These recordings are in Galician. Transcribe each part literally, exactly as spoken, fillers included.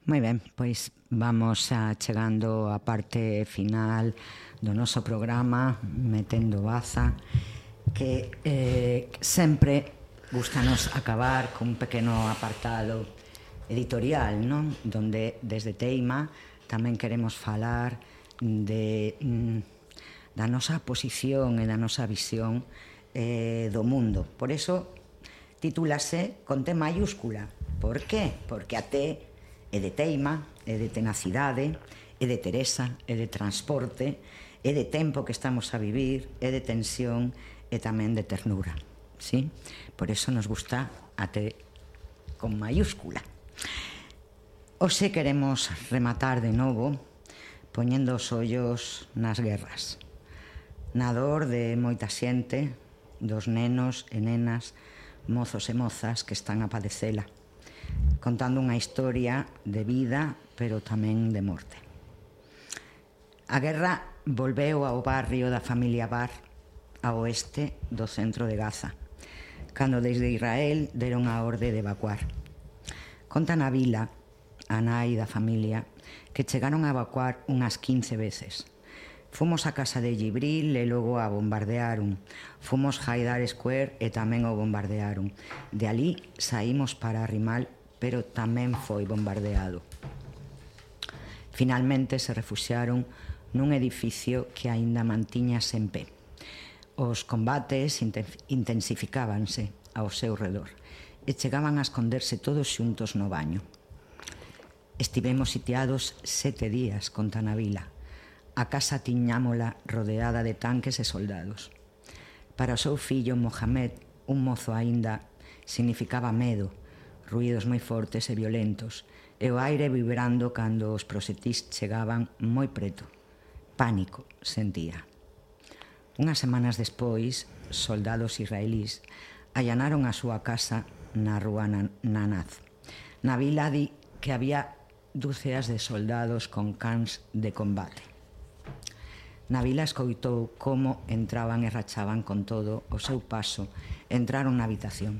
Moi ben, pois vamos a chegando á parte final do noso programa Metendo Baza, que eh, sempre gustanos acabar cun pequeno apartado editorial, non? Donde desde Teima tamén queremos falar de, mm, da nosa posición e da nosa visión eh, do mundo. Por eso titúlase con T mayúscula. Por qué? Porque a T é de teima, é de tenacidade, é de Teresa, é de transporte, é de tempo que estamos a vivir, é de tensión e tamén de ternura. ¿Sí? Por eso nos gusta a T con mayúscula. Hoxe queremos rematar de novo poñendo os ollos nas guerras, na dor de moita xente, dos nenos e nenas, mozos e mozas que están a padecela, contando unha historia de vida, pero tamén de morte. A guerra volveu ao barrio da familia Bar, a oeste do centro de Gaza, cando desde Israel deron a orde de evacuar. Conta na vila, a nai da familia, que chegaron a evacuar unhas quince veces. Fomos a casa de Gibril e logo a bombardearon. Fomos a Haidar Square e tamén o bombardearon. De alí saímos para Rimal, pero tamén foi bombardeado. Finalmente se refuxiaron nun edificio que aínda mantiñase en pé. Os combates intensificábanse ao seu redor e chegaban a esconderse todos xuntos no baño. Estivemos sitiados sete días, conta na vila. A casa tiñámola rodeada de tanques e soldados. Para o seu fillo Mohamed, un mozo aínda, significaba medo, ruídos moi fortes e violentos, e o aire vibrando cando os proxectís chegaban moi preto. Pánico sentía. Unhas semanas despois, soldados israelís allanaron a súa casa na rúa Nanaz. Na vila di que había dúceas de soldados con cans de combate. Na vila escoitou como entraban e rachaban con todo o seu paso, entraron na habitación.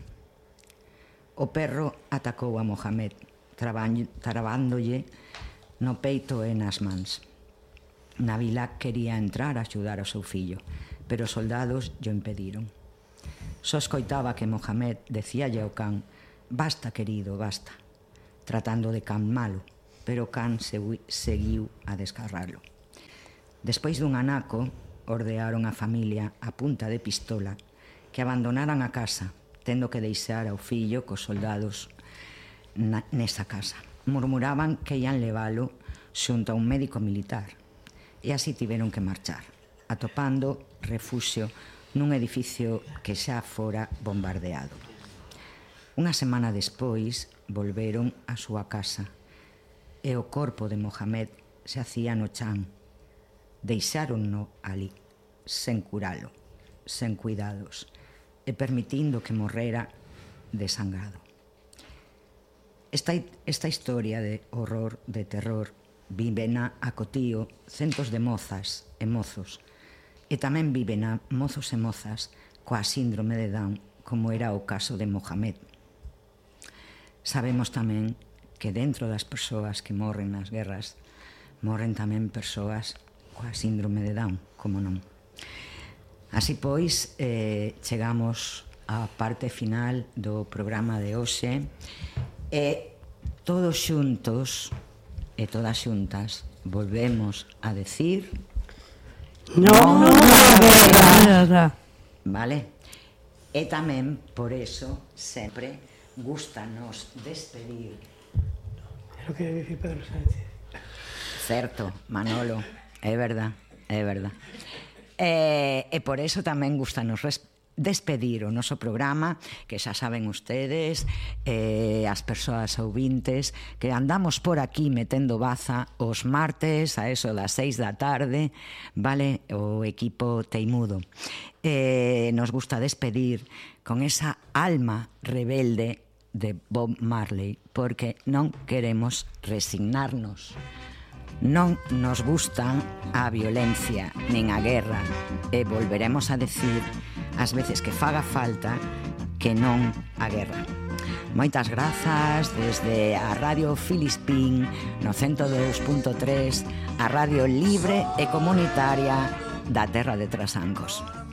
O perro atacou a Mohamed, trabándolle no peito e nas mans. Na vila quería entrar a axudar ao seu fillo, pero os soldados llo impediron. Só escoitaba que Mohamed decíalle ao can: basta, querido, basta, tratando de calmalo, pero o can seguiu a desgarralo. Despois dun anaco, ordearon a familia a punta de pistola que abandonaran a casa, tendo que deixar ao fillo cos soldados na, nesa casa. Murmuraban que ian leválo xunto a un médico militar, e así tiveron que marchar, atopando refuxio nun edificio que xa fora bombardeado. Unha semana despois volveron á súa casa e o corpo de Mohamed se hacía no chan. Deixáronno ali, sen curalo, sen cuidados, e permitindo que morrera desangrado. Esta, esta historia de horror, de terror, vivena a cotío centos de mozas e mozos, e tamén viven a mozos e mozas coa síndrome de Down, como era o caso de Mohamed. Sabemos tamén que dentro das persoas que morren nas guerras, morren tamén persoas coa síndrome de Down, como non. Así pois, eh, chegamos á parte final do programa de hoxe e todos xuntos e todas xuntas volvemos a decir non a guerra. Vale? E tamén, por eso, sempre gustanos despedir. É o que dicir Pedro Sánchez. Certo, Manolo, é verdad, é verdad. E, e por eso tamén gustanos despedir o noso programa, que xa saben ustedes, eh, as persoas ouvintes, que andamos por aquí metendo baza os martes a eso das seis da tarde, vale, o equipo teimudo. Eh, nos gusta despedir con esa alma rebelde de Bob Marley, porque non queremos resignarnos. Non nos gusta a violencia nin a guerra, e volveremos a decir as veces que faga falta que non a guerra. Moitas grazas desde a Radio Filispín no cento dous punto tres, a radio libre e comunitaria da terra de Trasancos.